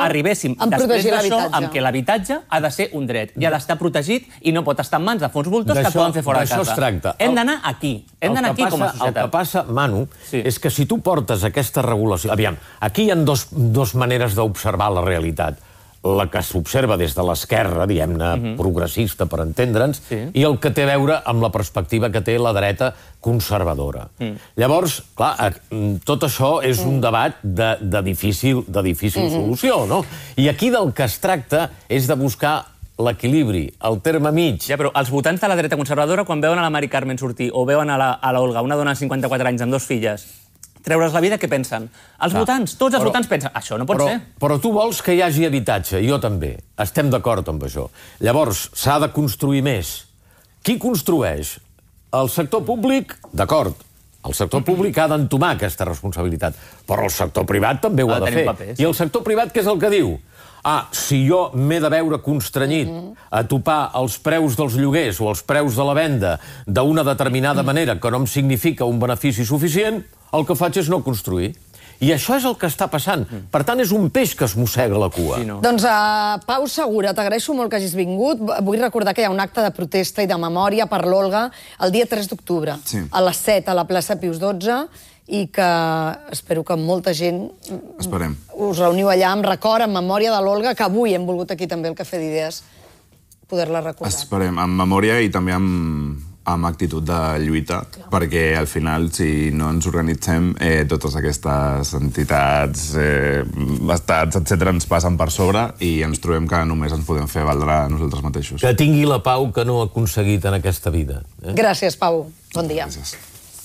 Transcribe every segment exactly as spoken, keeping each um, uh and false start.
arribéssim després d'això amb que l'habitatge ha de ser un dret i ha d'estar protegit i no pot estar en mans de fons voltors que et poden fer fora de casa. D'això es tracta. Hem d'anar aquí. Hem d'anar aquí com a societat. El que passa, Manu, és que si tu portes aquesta regulació... Aviam, aquí hi ha dues maneres d'observar la realitat. La que s'observa des de l'esquerra, diguem-ne, progressista, per entendre'ns, i el que té a veure amb la perspectiva que té la dreta conservadora. Llavors, clar, tot això és un debat de difícil solució, no? I aquí del que es tracta és de buscar l'equilibri, el terme mig. Ja, però els votants de la dreta conservadora, quan veuen a la Mari Carmen sortir o veuen a l'Olga, una dona de cinquanta-quatre anys amb dos filles, treure's la vida, què pensen? Els votants, tots els votants pensen, això no pot ser. Però tu vols que hi hagi habitatge, jo també. Estem d'acord amb això. Llavors, s'ha de construir més. Qui construeix? El sector públic, d'acord. El sector públic ha d'entomar aquesta responsabilitat. Però el sector privat també ho ha de fer. I el sector privat què és el que diu? Ah, si jo m'he de veure constrenyit a topar els preus dels lloguers o els preus de la venda d'una determinada manera que no em significa un benefici suficient, el que faig és no construir. I això és el que està passant. Per tant, és un peix que es mossega la cua. Doncs, Pau Segura, t'agraeixo molt que hagis vingut. Vull recordar que hi ha un acte de protesta i de memòria per l'Olga el dia tres d'octubre, a les set, a la plaça Pius dotze, i que espero que molta gent us reuniu allà amb record, en memòria de l'Olga, que avui hem volgut aquí també al Cafè d'Idees poder-la recordar. Esperem, amb memòria i també amb actitud de lluita, perquè al final, si no ens organitzem, totes aquestes entitats, estats, etcètera, ens passen per sobre i ens trobem que només ens podem fer valdre a nosaltres mateixos. Que tingui la pau que no ha aconseguit en aquesta vida. Gràcies, Pau. Bon dia. Gràcies.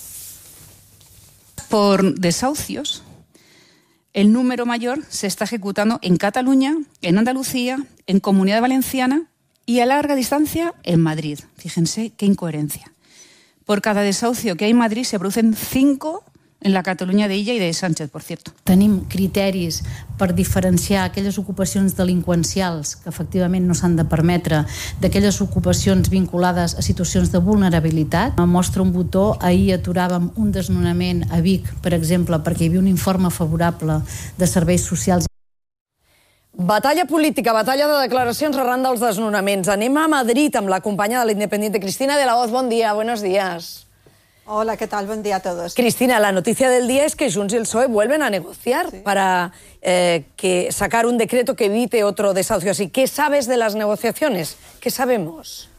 Por desahucios, el número mayor se está ejecutando en Cataluña, en Andalucía, en Comunidad Valenciana y a larga distancia en Madrid. Fíjense qué incoherencia. Por cada desahucio que hay en Madrid se producen cinco en la Catalunya d'Illa i de Sánchez, per cierto. Tenim criteris per diferenciar aquelles ocupacions delinqüencials que efectivament no s'han de permetre d'aquelles ocupacions vinculades a situacions de vulnerabilitat. Mostra un botó, ahir aturàvem un desnonament a Vic, per exemple, perquè hi havia un informe favorable de serveis socials. Batalla política, batalla de declaracions arran dels desnonaments. Anem a Madrid amb la companya de l'Independiente, Cristina de la Hoz. Bon dia, buenos días. Hola, ¿qué tal? Buen día a todos. Cristina, la noticia del día es que Junts y el P S O E vuelven a negociar sí. para eh, que sacar un decreto que evite otro desahucio así. ¿Qué sabes de las negociaciones? ¿Qué sabemos?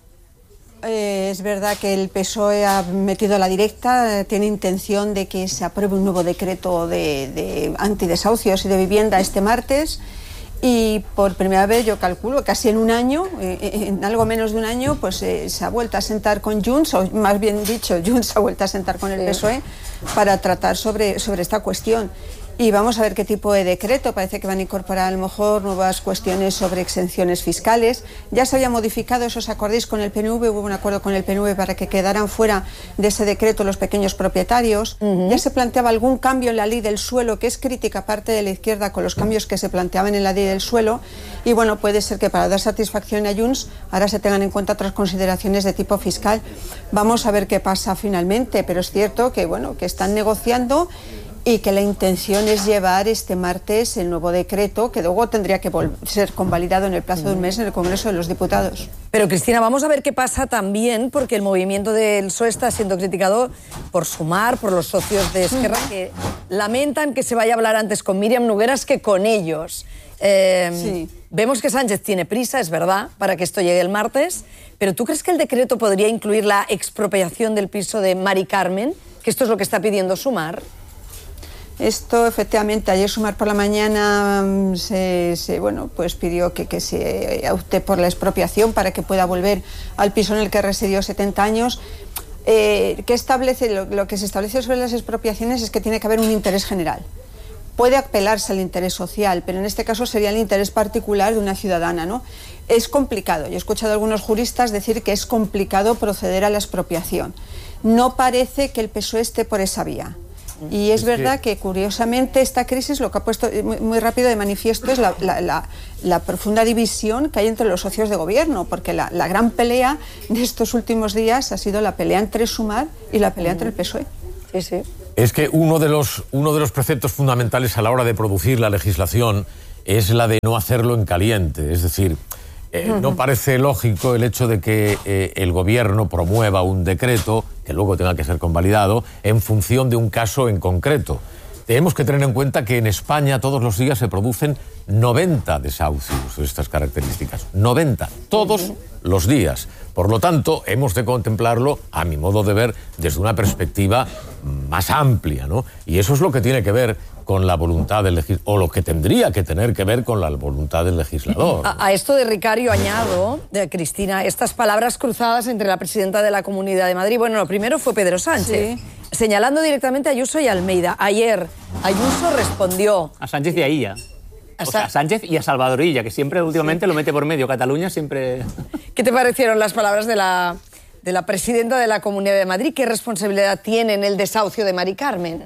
Eh, es verdad que el P S O E ha metido la directa, tiene intención de que se apruebe un nuevo decreto de, de antidesahucios y de vivienda este martes. Y por primera vez, yo calculo, casi en un año, eh, en algo menos de un año, pues eh, se ha vuelto a sentar con Junts, o más bien dicho, Junts se ha vuelto a sentar con el P S O E para tratar sobre, sobre esta cuestión. Y vamos a ver qué tipo de decreto. Parece que van a incorporar a lo mejor nuevas cuestiones sobre exenciones fiscales. Ya se había modificado, eso os acordáis, con el P N V, hubo un acuerdo con el P N V para que quedaran fuera de ese decreto los pequeños propietarios. Uh-huh. Ya se planteaba algún cambio en la ley del suelo, que es crítica parte de la izquierda con los cambios que se planteaban en la ley del suelo. Y bueno, puede ser que para dar satisfacción a Junts ahora se tengan en cuenta otras consideraciones de tipo fiscal. Vamos a ver qué pasa finalmente, pero es cierto que, bueno, que están negociando y que la intención es llevar este martes el nuevo decreto, que luego tendría que ser convalidado en el plazo de un mes en el Congreso de los Diputados. Pero, Cristina, vamos a ver qué pasa también, porque el movimiento del P S O E está siendo criticado por Sumar, por los socios de Esquerra, que lamentan que se vaya a hablar antes con Míriam Nogueras que con ellos. Eh, sí. Vemos que Sánchez tiene prisa, es verdad, para que esto llegue el martes, pero ¿tú crees que el decreto podría incluir la expropiación del piso de Mari Carmen? Que esto es lo que está pidiendo Sumar. Esto, efectivamente, ayer Sumar por la mañana se, se, bueno, pues pidió que, que se opte por la expropiación para que pueda volver al piso en el que residió setenta años. Eh, ¿qué establece? Lo, lo que se establece sobre las expropiaciones es que tiene que haber un interés general. Puede apelarse al interés social, pero en este caso sería el interés particular de una ciudadana, ¿no? Es complicado. Yo he escuchado a algunos juristas decir que es complicado proceder a la expropiación. No parece que el P S O E esté por esa vía. Y es, es verdad que... que, curiosamente, esta crisis lo que ha puesto muy, muy rápido de manifiesto es la, la, la, la profunda división que hay entre los socios de gobierno, porque la, la gran pelea de estos últimos días ha sido la pelea entre Sumar y la pelea mm. entre el P S O E. Sí, sí. Es que uno de los, uno de los preceptos fundamentales a la hora de producir la legislación es la de no hacerlo en caliente. Es decir, eh, no parece lógico el hecho de que eh, el gobierno promueva un decreto que luego tenga que ser convalidado en función de un caso en concreto. Tenemos que tener en cuenta que en España todos los días se producen noventa desahucios de estas características. noventa, todos los días. Por lo tanto, hemos de contemplarlo, a mi modo de ver, desde una perspectiva más amplia, ¿no? Y eso es lo que tiene que ver con la voluntad del legislador, o lo que tendría que tener que ver con la voluntad del legislador. A, a esto de Ricario añado, de Cristina, estas palabras cruzadas entre la presidenta de la Comunidad de Madrid. Bueno, lo primero fue Pedro Sánchez, sí, señalando directamente a Ayuso y a Almeida. Ayer, Ayuso respondió... A Sánchez y a Illa. O sea, a Sánchez y a Salvador Illa, que siempre últimamente sí. lo mete por medio. Cataluña siempre... ¿Qué te parecieron las palabras de la, de la presidenta de la Comunidad de Madrid? ¿Qué responsabilidad tiene en el desahucio de Mari Carmen?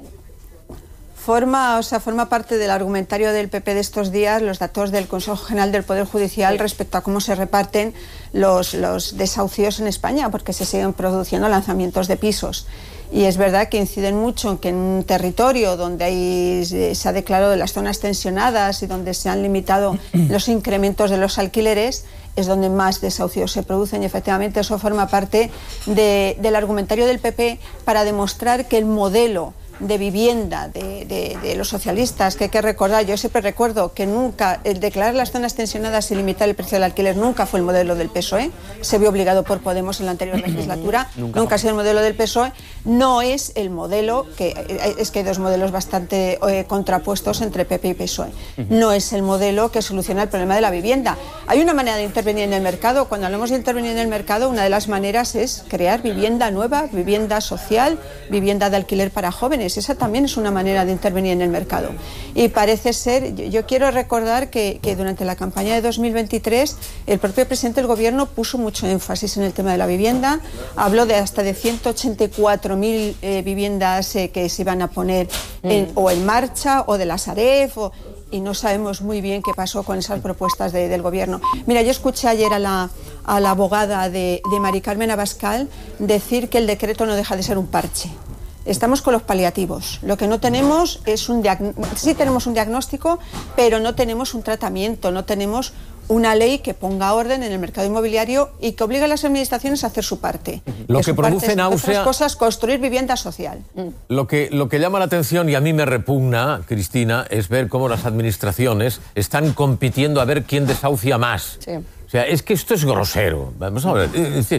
Forma, o sea, forma parte del argumentario del P P de estos días los datos del Consejo General del Poder Judicial sí. respecto a cómo se reparten los, los desahucios en España, porque se siguen produciendo lanzamientos de pisos. Y es verdad que inciden mucho en que en un territorio donde hay, se ha declarado de las zonas tensionadas y donde se han limitado los incrementos de los alquileres, es donde más desahucios se producen, y efectivamente eso forma parte de, del argumentario del P P para demostrar que el modelo de vivienda de, de, de los socialistas, que hay que recordar, yo siempre recuerdo que nunca, el declarar las zonas tensionadas y limitar el precio del alquiler nunca fue el modelo del P S O E, se vio obligado por Podemos en la anterior legislatura, nunca, nunca ha sido el modelo del P S O E, no es el modelo, que es que hay dos modelos bastante eh, contrapuestos entre P P y P S O E, no es el modelo que soluciona el problema de la vivienda. Hay una manera de intervenir en el mercado, cuando hablamos de intervenir en el mercado, una de las maneras es crear vivienda nueva, vivienda social, vivienda de alquiler para jóvenes. Esa también es una manera de intervenir en el mercado. Y parece ser, yo, yo quiero recordar que, que durante la campaña de dos mil veintitrés el propio presidente del gobierno puso mucho énfasis en el tema de la vivienda, habló de hasta de ciento ochenta y cuatro mil eh, viviendas eh, que se iban a poner en, o en marcha, o de la Sareb, o, y no sabemos muy bien qué pasó con esas propuestas de, del gobierno. Mira, yo escuché ayer a la, a la abogada de, de Mari Carmen Abascal decir que el decreto no deja de ser un parche. Estamos con los paliativos. Lo que no tenemos es un diagnóstico. Sí tenemos un diagnóstico, pero no tenemos un tratamiento, no tenemos una ley que ponga orden en el mercado inmobiliario y que obligue a las administraciones a hacer su parte. Lo que produce náusea... Otras cosas, construir vivienda social. Lo que, lo que llama la atención, y a mí me repugna, Cristina, es ver cómo las administraciones están compitiendo a ver quién desahucia más. Sí. O sea, es que esto es grosero. Vamos a ver, es decir,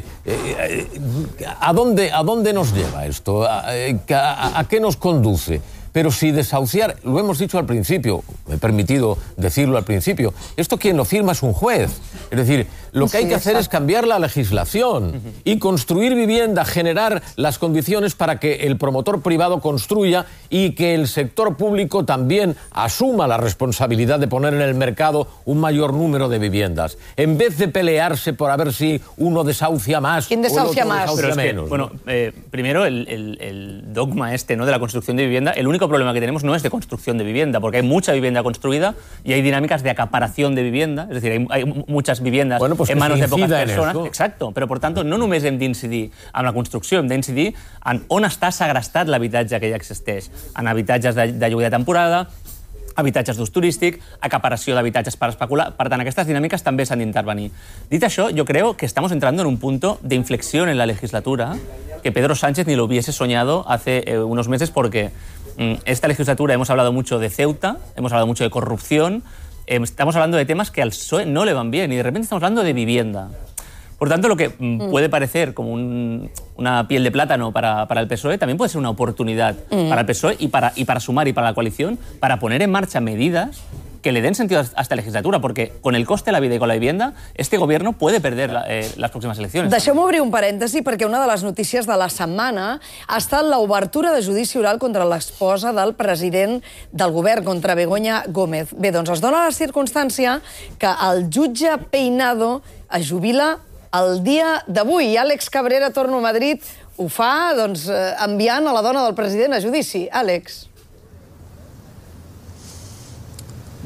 ¿a dónde, a dónde nos lleva esto? ¿A, a, a qué nos conduce? Pero si desahuciar, lo hemos dicho al principio, me he permitido decirlo al principio, esto quien lo firma es un juez. Es decir, lo que sí, hay que hacer exacto. es cambiar la legislación uh-huh. y construir vivienda, generar las condiciones para que el promotor privado construya y que el sector público también asuma la responsabilidad de poner en el mercado un mayor número de viviendas. En vez de pelearse por a ver si uno desahucia más ¿Quién desahucia o el otro más? desahucia Pero es que, menos. bueno, eh, primero el, el, el dogma este, ¿no?, de la construcción de vivienda, el único problema que tenemos no es de construcción de vivienda, porque hay mucha vivienda construida y hay dinámicas de acaparación de vivienda, es decir, hay, hay muchas viviendas bueno, pues en manos de pocas persones. Esto. Exacto, però per tant no només hem d'incidir en la construcció, hem d'incidir en on està segrestat l'habitatge que ja existeix, en habitatges de, de lloguer de temporada, habitatges d'ús turístic, acaparació d'habitatges per especular. Per tant, aquestes dinàmiques també s'han d'intervenir. Dit això, yo creo que estamos entrando en un punto de inflexión en la legislatura que Pedro Sánchez ni lo hubiese soñado hace eh, unos meses, porque mm, esta legislatura hemos hablado mucho de Ceuta, hemos hablado mucho de corrupción, eh, estamos hablando de temas que al P S O E no le van bien y de repente estamos hablando de vivienda. Por tanto, lo que mm. puede parecer como un, una piel de plátano para, para el P S O E también puede ser una oportunidad mm. para el P S O E y para, y para sumar y para la coalición, para poner en marcha medidas que le den sentido a esta legislatura, porque con el coste de la vida y con la vivienda, este gobierno puede perder la, eh, las próximas eleccions. Deixeu-me obrir un parèntesi, perquè una de les notícies de la setmana ha estat l'obertura de judici oral contra l'esposa del president del govern, contra Begoña Gómez. Bé, doncs es dona la circumstància que el jutge Peinado es jubila el dia d'avui. Àlex Cabrera, torno a Madrid, ho fa doncs, enviant a la dona del president a judici. Àlex.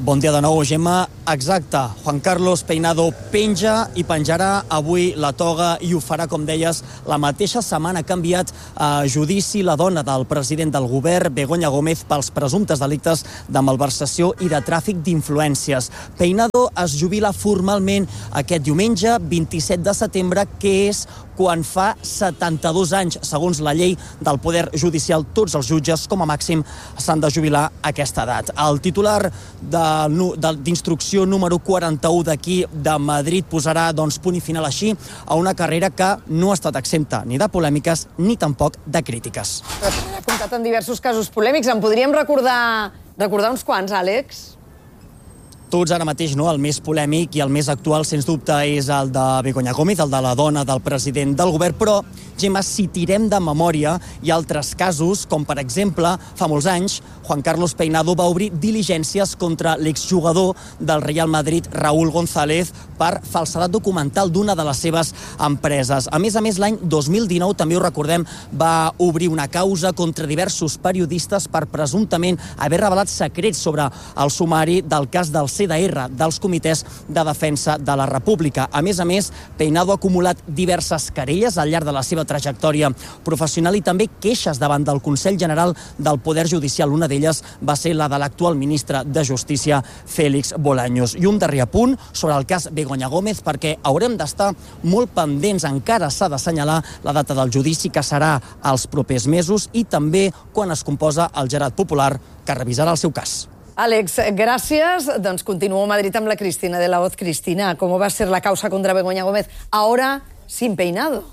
Bon dia de nou, Gemma. Exacte. Juan Carlos Peinado penja i penjarà avui la toga i ho farà, com deies, la mateixa setmana que ha enviat a judici la dona del president del govern, Begoña Gómez, pels presumptes delictes de malversació i de tràfic d'influències. Peinado es jubila formalment aquest diumenge, vint-i-set de setembre, que és quan fa setanta-dos anys. Segons la llei del Poder Judicial, tots els jutges, com a màxim, s'han de jubilar a aquesta edat. El titular d'instrucció número quaranta-u d'aquí de Madrid posarà doncs, punt i final així a una carrera que no ha estat exempta ni de polèmiques ni tampoc de crítiques. Ha comptat en diversos casos polèmics. En podríem recordar, recordar uns quants, Àlex? Tots ara mateix, no? El més polèmic i el més actual, sens dubte, és el de Begoña Gómez, el de la dona del president del govern, però, Gemma, si tirem de memòria, hi ha altres casos, com per exemple, fa molts anys, Juan Carlos Peinado va obrir diligències contra l'exjugador del Real Madrid, Raúl González, per falsedat documental d'una de les seves empreses. A més a més, l'any dos mil dinou, també ho recordem, va obrir una causa contra diversos periodistes per presumptament haver revelat secrets sobre el sumari del cas del C D R, dels Comitès de Defensa de la República. A més a més, Peinado ha acumulat diverses querelles al llarg de la seva trajectòria professional i també queixes davant del Consell General del Poder Judicial. Una d'elles va ser la de l'actual ministre de Justícia, Félix Bolaños. I un darrer apunt sobre el cas Begoña Gómez, perquè haurem d'estar molt pendents. Encara s'ha d'assenyalar la data del judici, que serà als propers mesos, i també quan es composa el Jurat Popular, que revisarà el seu cas. Àlex, gràcies. Doncs continuo a Madrid amb la Cristina de la Voz. Cristina, ¿cómo va a ser la causa contra Begoña Gómez ahora sin Peinado?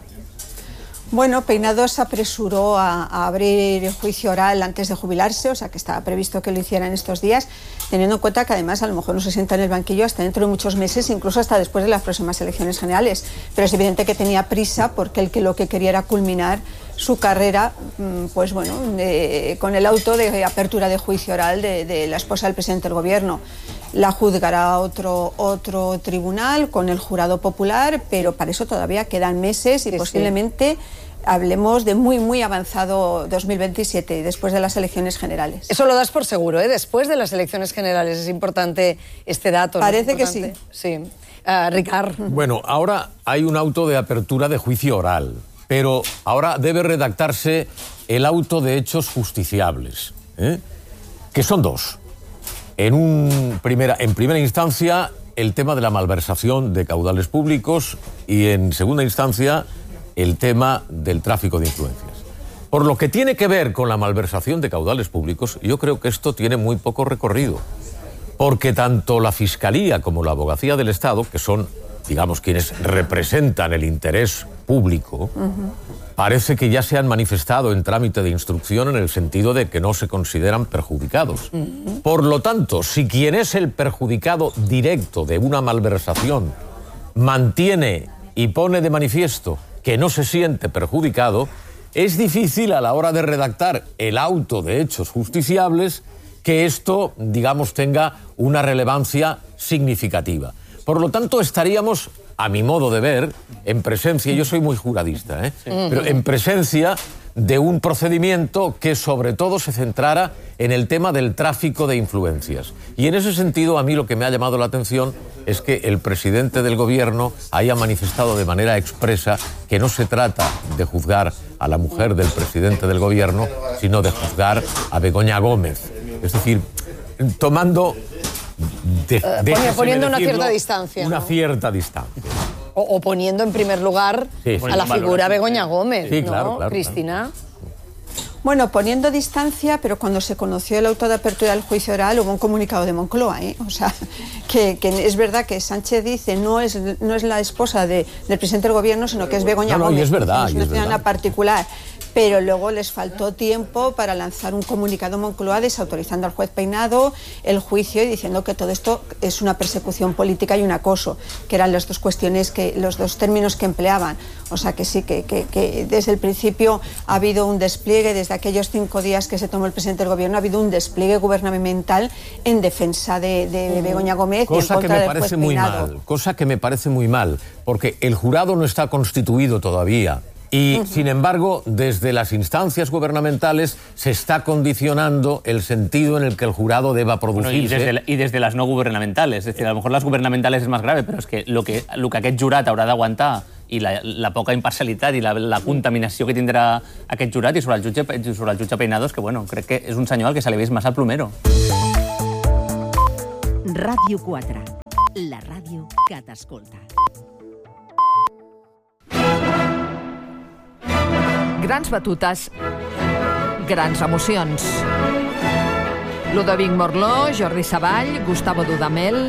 Bueno, Peinado se apresuró a, a abrir el juicio oral antes de jubilarse, o sea que estaba previsto que lo hiciera en estos días, teniendo en cuenta que además a lo mejor no se sienta en el banquillo hasta dentro de muchos meses, incluso hasta después de las próximas elecciones generales. Pero es evidente que tenía prisa porque él que lo que quería era culminar su carrera, pues bueno, de, con el auto de apertura de juicio oral de, de la esposa del presidente del gobierno. La juzgará otro, otro tribunal con el jurado popular, pero para eso todavía quedan meses y sí, posiblemente sí. Hablemos de muy, muy avanzado dos mil veintisiete, después de las elecciones generales. Eso lo das por seguro, ¿eh? Después de las elecciones generales. Es importante este dato. Parece que sí. Sí. Uh, Ricard. Bueno, ahora hay un auto de apertura de juicio oral, pero ahora debe redactarse el auto de hechos justiciables, ¿eh? Que son dos. En, un primera, en primera instancia, el tema de la malversación de caudales públicos y, en segunda instancia, el tema del tráfico de influencias. Por lo que tiene que ver con la malversación de caudales públicos, yo creo que esto tiene muy poco recorrido, porque tanto la Fiscalía como la Abogacía del Estado, que son, digamos, quienes representan el interés público, uh-huh. parece que ya se han manifestado en trámite de instrucción en el sentido de que no se consideran perjudicados. Uh-huh. Por lo tanto, si quien es el perjudicado directo de una malversación mantiene y pone de manifiesto que no se siente perjudicado, es difícil a la hora de redactar el auto de hechos justiciables que esto, digamos, tenga una relevancia significativa. Por lo tanto, estaríamos, a mi modo de ver, en presencia, yo soy muy juradista, ¿eh? Sí. Pero en presencia de un procedimiento que sobre todo se centrara en el tema del tráfico de influencias. Y en ese sentido, a mí lo que me ha llamado la atención es que el presidente del gobierno haya manifestado de manera expresa que no se trata de juzgar a la mujer del presidente del gobierno, sino de juzgar a Begoña Gómez. Es decir, tomando... De, uh, poniendo una cierta distancia. Una ¿no? cierta distancia. O, o poniendo en primer lugar sí, sí, a la figura Begoña Gómez, sí, ¿no? Claro, claro, Cristina. Claro. Bueno, poniendo distancia, pero cuando se conoció el auto de apertura del juicio oral hubo un comunicado de Moncloa, ¿eh? O sea, que, que es verdad que Sánchez dice no es, no es la esposa de, del presidente del gobierno, sino que es Begoña no, no, Gómez. Y es verdad, es una ciudadana particular. Pero luego les faltó tiempo para lanzar un comunicado Moncloa desautorizando al juez Peinado el juicio y diciendo que todo esto es una persecución política y un acoso, que eran las dos cuestiones, que, los dos términos que empleaban. O sea que sí, que, que, que desde el principio ha habido un despliegue, desde aquellos cinco días que se tomó el presidente del gobierno, ha habido un despliegue gubernamental en defensa de, de Begoña Gómez y en contra del juez Peinado. Cosa que me parece muy mal, cosa que me parece muy mal, porque el jurado no está constituido todavía. Y, uh-huh. sin embargo, desde las instancias gubernamentales se está condicionando el sentido en el que el jurado deba producirse. Bueno, y, desde la, y desde las no gubernamentales. Es decir, a lo mejor las gubernamentales es más grave, pero es que lo que, lo que aquest jurat haurà d'aguantar i la, la poca imparcialitat i la, la contaminació que tindrà aquest jurat i sobre el jutge, sobre el jutge Peinados, que bueno, crec que és un senyor al que se li ha vist massa al plomero. Ràdio quatre, la ràdio que t'escolta. Grans batutes, grans emocions. Ludovic Morló, Jordi Savall, Gustavo Dudamel,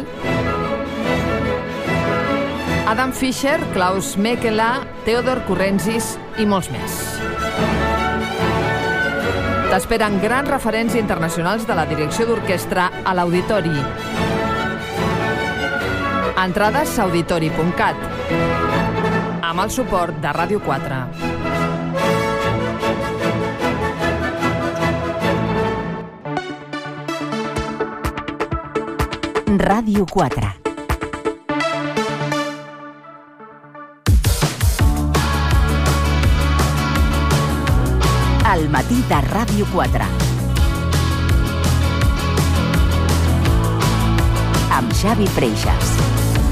Adam Fischer, Klaus Mekela, Theodor Kurrentzis i molts més. T'esperen grans referents internacionals de la direcció d'orquestra a l'Auditori. Entrades a auditori punt cat, amb el suport de Ràdio quatre. Ràdio quatre. El matí de Ràdio quatre. Amb Xavi Freixas.